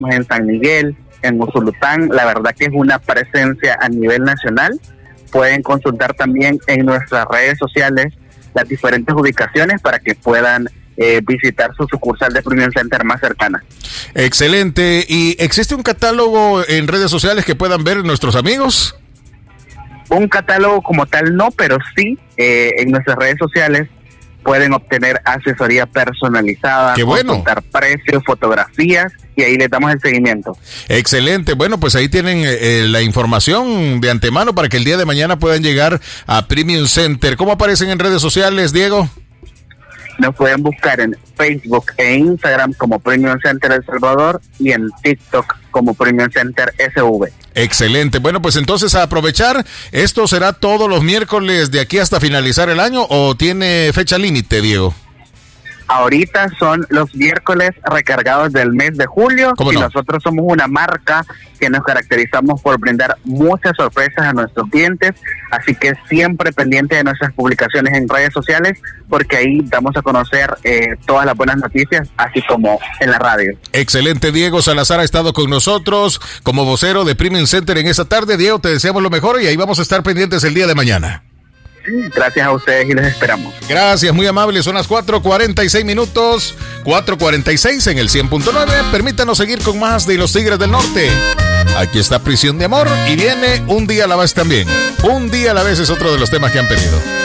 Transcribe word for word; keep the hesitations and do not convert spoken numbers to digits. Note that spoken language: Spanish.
en San Miguel, en Usulután. La verdad que es una presencia a nivel nacional. Pueden consultar también en nuestras redes sociales las diferentes ubicaciones para que puedan eh, visitar su sucursal de Premium Center más cercana. Excelente. ¿Y existe un catálogo en redes sociales que puedan ver nuestros amigos? Un catálogo como tal no, pero sí eh, en nuestras redes sociales pueden obtener asesoría personalizada, ¡qué bueno! Consultar precios, fotografías, y ahí les damos el seguimiento. Excelente. Bueno, pues ahí tienen eh, la información de antemano para que el día de mañana puedan llegar a Premium Center. ¿Cómo aparecen en redes sociales, Diego? Nos pueden buscar en Facebook e Instagram como Premium Center El Salvador y en TikTok como Premium Center S V. Excelente. Bueno, pues entonces a aprovechar. ¿Esto será todos los miércoles de aquí hasta finalizar el año o tiene fecha límite, Diego? Ahorita son los miércoles recargados del mes de julio y no? nosotros somos una marca que nos caracterizamos por brindar muchas sorpresas a nuestros clientes, así que siempre pendiente de nuestras publicaciones en redes sociales porque ahí damos a conocer eh, todas las buenas noticias, así como en la radio. Excelente. Diego Salazar ha estado con nosotros como vocero de Premium Center en esta tarde. Diego, te deseamos lo mejor y ahí vamos a estar pendientes el día de mañana. Gracias a ustedes y les esperamos. Gracias, muy amables. Son las cuatro cuarenta y seis minutos. cuatro cuarenta y seis en el cien punto nueve. Permítanos seguir con más de Los Tigres del Norte. Aquí está Prisión de Amor y viene Un Día a la Vez también. Un Día a la Vez es otro de los temas que han pedido.